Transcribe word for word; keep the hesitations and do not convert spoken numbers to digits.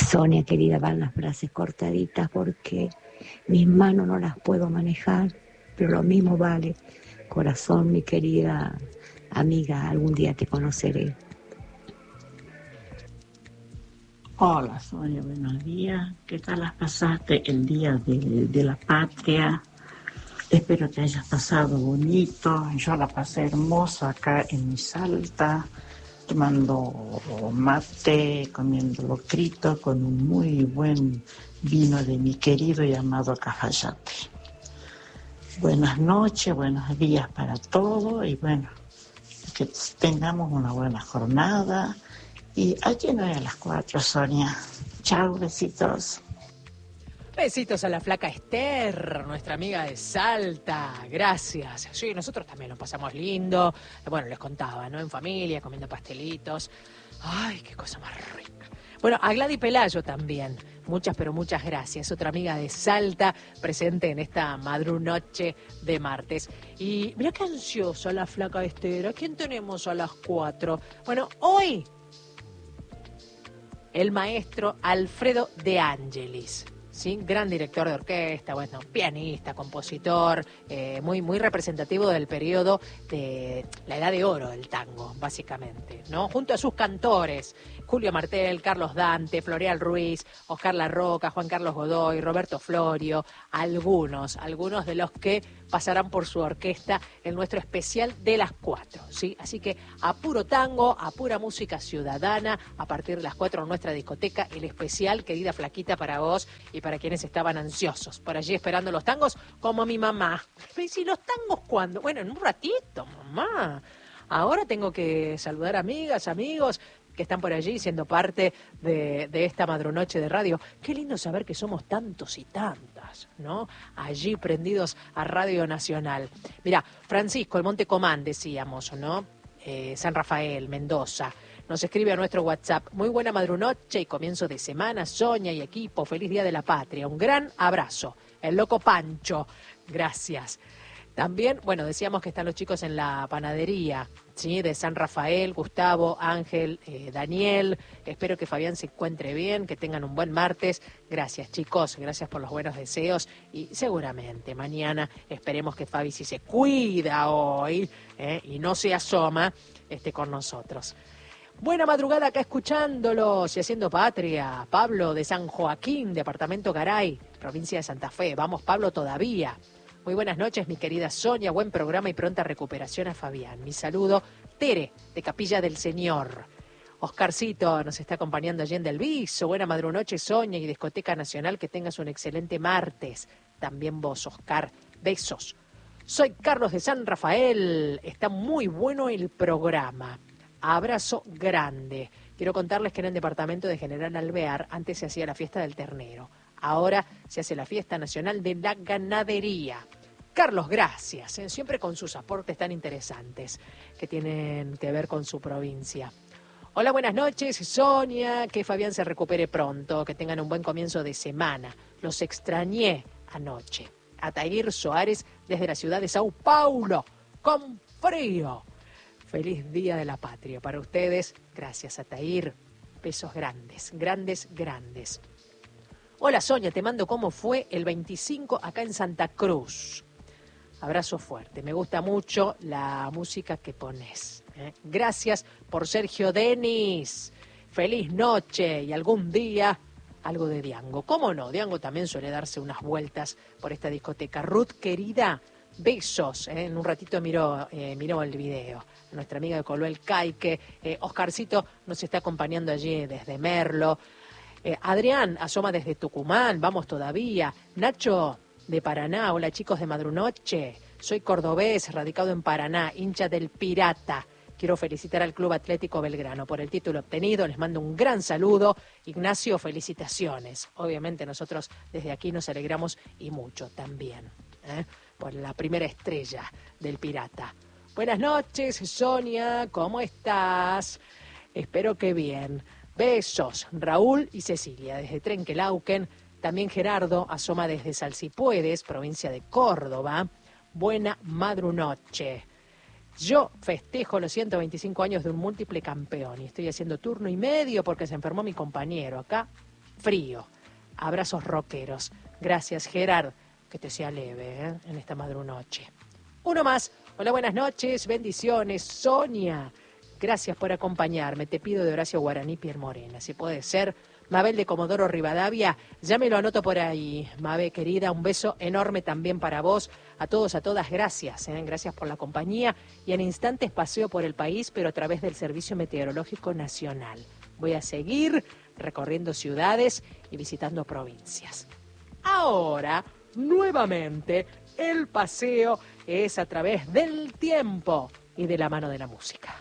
Sonia, querida, van las frases cortaditas porque mis manos no las puedo manejar, pero lo mismo vale. Corazón, mi querida amiga, algún día te conoceré. Hola Sonia, buenos días. ¿Qué tal las pasaste el día de, de la patria? Espero que hayas pasado bonito. Yo la pasé hermoso acá en mi Salta, tomando mate, comiendo locrito con un muy buen vino de mi querido y amado Cafayate. Buenas noches, buenos días para todos y bueno, que tengamos una buena jornada. Y aquí no es a las cuatro, Sonia. Chao, besitos. Besitos a la flaca Esther, nuestra amiga de Salta. Gracias. Sí, nosotros también lo pasamos lindo. Bueno, les contaba, ¿no? En familia, comiendo pastelitos. Ay, qué cosa más rica. Bueno, a Gladys Pelayo también. Muchas, pero muchas gracias. Otra amiga de Salta presente en esta madrunoche de martes. Y mira qué ansiosa la flaca Esther. ¿A quién tenemos a las cuatro? Bueno, hoy el maestro Alfredo De Angelis. ¿Sí? Gran director de orquesta, bueno, pianista, compositor, eh, muy, muy representativo del periodo de la edad de oro del tango, básicamente, ¿no? Junto a sus cantores, Julio Martel, Carlos Dante, Floreal Ruiz, Oscar Larroca, Juan Carlos Godoy, Roberto Florio, algunos, algunos de los que pasarán por su orquesta en nuestro especial de las cuatro, ¿sí? Así que a puro tango, a pura música ciudadana, a partir de las cuatro en nuestra discoteca, el especial, querida flaquita, para vos y para quienes estaban ansiosos por allí esperando los tangos, como mi mamá. Me dice, ¿y los tangos cuándo? Bueno, en un ratito, mamá. Ahora tengo que saludar amigas, amigos que están por allí siendo parte de, de esta madrunoche de radio. Qué lindo saber que somos tantos y tantas, ¿no? Allí prendidos a Radio Nacional. Mirá, Francisco, el Monte Comán, decíamos, ¿no? Eh, San Rafael, Mendoza. Nos escribe a nuestro WhatsApp. Muy buena madrunoche y comienzo de semana, Sonia y equipo. Feliz Día de la Patria. Un gran abrazo. El loco Pancho. Gracias. También, bueno, decíamos que están los chicos en la panadería, ¿sí? De San Rafael, Gustavo, Ángel, eh, Daniel. Espero que Fabián se encuentre bien, que tengan un buen martes. Gracias, chicos, gracias por los buenos deseos. Y seguramente mañana esperemos que Fabi, si se cuida hoy eh, y no se asoma, esté con nosotros. Buena madrugada acá escuchándolos y haciendo patria. Pablo de San Joaquín, departamento Garay, provincia de Santa Fe. Vamos, Pablo, todavía. Muy buenas noches, mi querida Sonia. Buen programa y pronta recuperación a Fabián. Mi saludo, Tere, de Capilla del Señor. Oscarcito nos está acompañando allí en Del Viso. Buena madrunoche, Sonia y Discoteca Nacional. Que tengas un excelente martes. También vos, Oscar. Besos. Soy Carlos de San Rafael. Está muy bueno el programa. Abrazo grande. Quiero contarles que en el departamento de General Alvear antes se hacía la fiesta del ternero. Ahora se hace la fiesta nacional de la ganadería. Carlos, gracias, ¿eh? Siempre con sus aportes tan interesantes que tienen que ver con su provincia. Hola, buenas noches, Sonia, que Fabián se recupere pronto, que tengan un buen comienzo de semana. Los extrañé anoche. Atair Soares desde la ciudad de Sao Paulo, con frío. Feliz Día de la Patria para ustedes. Gracias, Atair. Besos grandes, grandes, grandes. Hola, Sonia, te mando cómo fue el veinticinco acá en Santa Cruz. Abrazo fuerte. Me gusta mucho la música que pones, ¿eh? Gracias por Sergio Denis. Feliz noche y algún día algo de Diango. ¿Cómo no? Diango también suele darse unas vueltas por esta discoteca. Ruth, querida, besos. ¿eh? En un ratito miró, eh, miró el video. Nuestra amiga de Coluel Caique. Eh, Oscarcito nos está acompañando allí desde Merlo. Eh, Adrián asoma desde Tucumán, vamos todavía. Nacho de Paraná, hola chicos de Madrunoche. Soy cordobés, radicado en Paraná, hincha del Pirata. Quiero felicitar al Club Atlético Belgrano por el título obtenido. Les mando un gran saludo. Ignacio, felicitaciones. Obviamente nosotros desde aquí nos alegramos y mucho también, ¿eh? por la primera estrella del Pirata. Buenas noches, Sonia, ¿cómo estás? Espero que bien. Besos, Raúl y Cecilia, desde Trenquelauquen. También Gerardo asoma desde Salsipuedes, provincia de Córdoba. Buena madrunoche. Yo festejo los ciento veinticinco años de un múltiple campeón y estoy haciendo turno y medio porque se enfermó mi compañero. Acá frío. Abrazos rockeros. Gracias, Gerard. Que te sea leve, ¿eh? En esta madrunoche. Uno más. Hola, buenas noches. Bendiciones. Sonia. Gracias por acompañarme. Te pido de Horacio Guaraní, Pierre Morena. Si puede ser. Mabel de Comodoro Rivadavia. Ya me lo anoto por ahí. Mabel, querida, un beso enorme también para vos. A todos, a todas, gracias. ¿eh? Gracias por la compañía. Y en instantes paseo por el país, pero a través del Servicio Meteorológico Nacional. Voy a seguir recorriendo ciudades y visitando provincias. Ahora, nuevamente, el paseo es a través del tiempo y de la mano de la música.